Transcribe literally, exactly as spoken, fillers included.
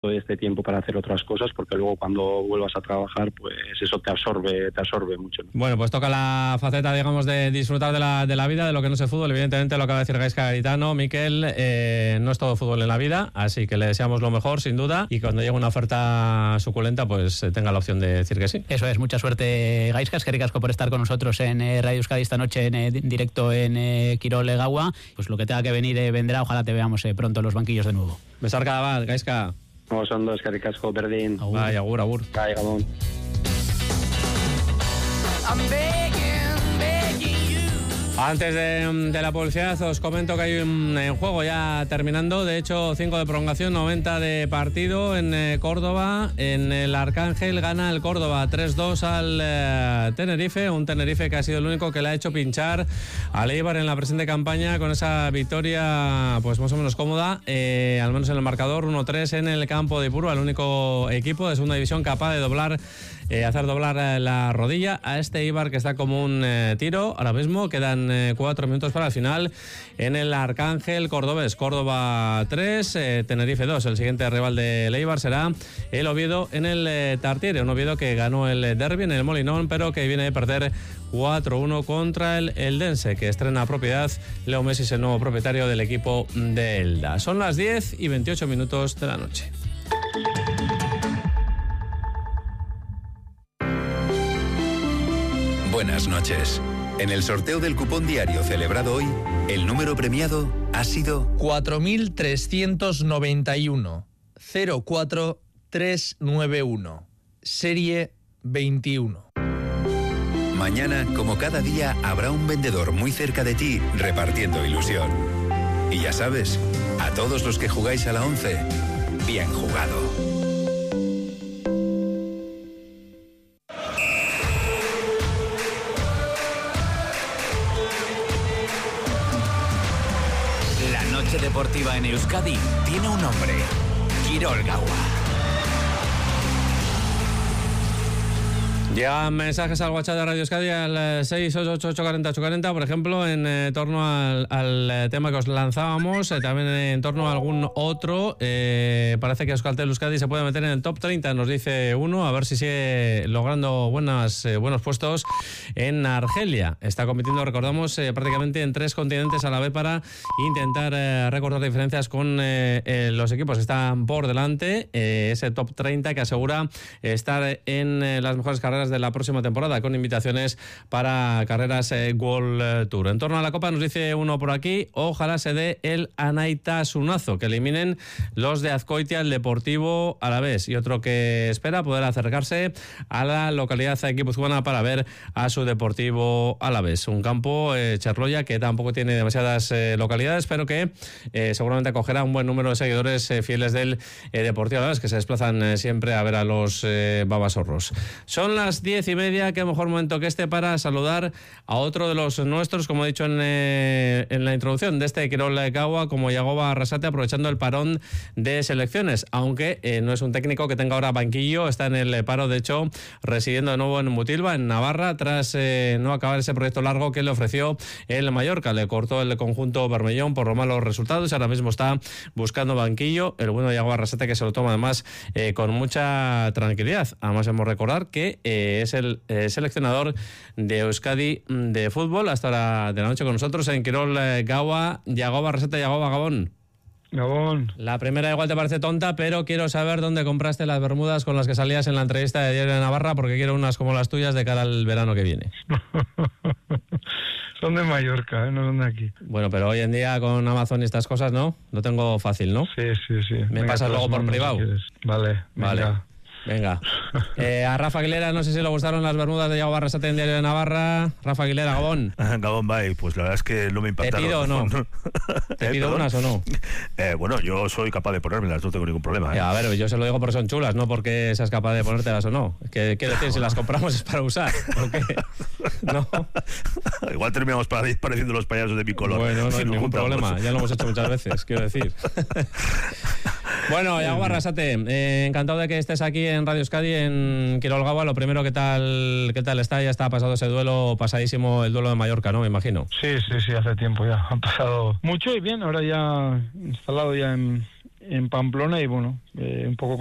este tiempo para hacer otras cosas, porque luego cuando vuelvas a trabajar, pues eso te absorbe, te absorbe mucho, ¿no? Bueno, pues toca la faceta, digamos, de disfrutar de la, de la vida, de lo que no es el fútbol. Evidentemente lo acaba de decir Gaizka Garitano, Mikel, eh, no es todo fútbol en la vida, así que le deseamos lo mejor, sin duda, y cuando llegue una oferta suculenta, pues eh, tenga la opción de decir que sí. Eso es, mucha suerte, Gaizka, es que ricasco por estar con nosotros en eh, Radio Euskadi esta noche en eh, directo en eh, Kirol Gaua. Pues lo que tenga que venir eh, vendrá, ojalá te veamos eh, pronto en los banquillos de nuevo. Besar cada bat, Gaizka. No, son dos, eskerrik asko, berdin. Bai, agur, agur. Bai, gabon. Antes de, de la publicidad os comento que hay un en juego ya terminando, de hecho cinco de prolongación, noventa de partido en eh, Córdoba, en el Arcángel gana el Córdoba tres dos al eh, Tenerife, un Tenerife que ha sido el único que le ha hecho pinchar al Eibar en la presente campaña con esa victoria pues más o menos cómoda, eh, al menos en el marcador uno tres en el campo de Ipurua, el único equipo de segunda división capaz de doblar Eh, hacer doblar eh, la rodilla a este Eibar que está como un eh, tiro. Ahora mismo quedan eh, cuatro minutos para el final en el Arcángel Cordobés. Córdoba tres, eh, Tenerife dos. El siguiente rival del Eibar será el Oviedo en el eh, Tartiere. Un Oviedo que ganó el derbi en el Molinón, pero que viene de perder cuatro uno contra el Eldense, que estrena propiedad. Leo Messi es el nuevo propietario del equipo de Elda. Son las diez y veintiocho minutos de la noche. Buenas noches. En el sorteo del cupón diario celebrado hoy, el número premiado ha sido cuatro mil trescientos noventa y uno cero cuatro tres nueve uno, serie veintiuno. Mañana, como cada día, habrá un vendedor muy cerca de ti repartiendo ilusión. Y ya sabes, a todos los que jugáis a la once, bien jugado. Deportiva en Euskadi tiene un nombre: Kirol Gaua. Llegan mensajes al WhatsApp de Radio Euskadi al seis ocho ocho ocho cuatro cero ocho cuarenta, por ejemplo, en eh, torno al, al tema que os lanzábamos, eh, también en torno a algún otro. Eh, parece que Euskaltel Euskadi se puede meter en el top treinta, nos dice uno, a ver si sigue logrando buenas, eh, buenos puestos en Argelia. Está compitiendo, recordamos, eh, prácticamente en tres continentes a la vez para intentar eh, recortar diferencias con eh, eh, los equipos que están por delante. Eh, ese top treinta que asegura estar en eh, las mejores carreras de la próxima temporada, con invitaciones para carreras eh, World Tour. En torno a la Copa nos dice uno por aquí, ojalá se dé el Anaitasunazo, que eliminen los de Azkoitia el Deportivo Alavés, y otro que espera poder acercarse a la localidad guipuzcoana para ver a su Deportivo Alavés. Un campo, eh, Charloya, que tampoco tiene demasiadas eh, localidades, pero que eh, seguramente acogerá un buen número de seguidores eh, fieles del eh, Deportivo Alavés, que se desplazan eh, siempre a ver a los eh, babasorros. Son las diez y media, qué mejor momento que este para saludar a otro de los nuestros, como he dicho en, eh, en la introducción de este Kirol Gaua, como Yagoba Arrasate, aprovechando el parón de selecciones, aunque eh, no es un técnico que tenga ahora banquillo, está en el paro, de hecho, residiendo de nuevo en Mutilva, en Navarra, tras eh, no acabar ese proyecto largo que le ofreció el Mallorca. Le cortó el conjunto bermellón por los malos resultados y ahora mismo está buscando banquillo. El bueno de Yagoba Arrasate, que se lo toma además eh, con mucha tranquilidad. Además, hemos de recordar que eh, es el eh, seleccionador de Euskadi de fútbol hasta la de la noche con nosotros en Kirol eh, Gaua. Yagoba Arrasate, Yagoba, Gabón. Gabón. La primera igual te parece tonta, pero quiero saber dónde compraste las bermudas con las que salías en la entrevista de Diario de Navarra, porque quiero unas como las tuyas de cara al verano que viene. Son de Mallorca, ¿eh? No son de aquí. Bueno, pero hoy en día con Amazon y estas cosas, ¿no? Lo tengo fácil, ¿no? Sí, sí, sí. Me venga, pasas luego por privado. Si vale, vale. Venga. Venga. Eh, a Rafa Aguilera, no sé si le gustaron las bermudas de Yagoba Arrasate en Diario de Navarra. Rafa Aguilera, Gabón. Gabón, bye. Pues la verdad es que no me impactaron. ¿Te pido o no? ¿Te pido ¿Eh, unas o no? Eh, bueno, yo soy capaz de ponérmelas, no tengo ningún problema. ¿eh? A ver, yo se lo digo porque son chulas, no porque seas capaz de ponértelas o no. ¿Qué quiero decir? Si las compramos es para usar. ¿O qué? ¿No? Igual terminamos pareciendo los payasos de mi color. Bueno, no hay ningún problema. Ya lo hemos hecho muchas veces, quiero decir. Bueno, Yagoba Arrasate, eh, encantado de que estés aquí en Radio Euskadi, en Kirol Gaua. Lo primero, ¿qué tal, qué tal está? Ya está pasado ese duelo, pasadísimo el duelo de Mallorca, ¿no? Me imagino. Sí, sí, sí, hace tiempo ya. Han pasado mucho y bien, ahora ya instalado ya en, en Pamplona y bueno, eh, un poco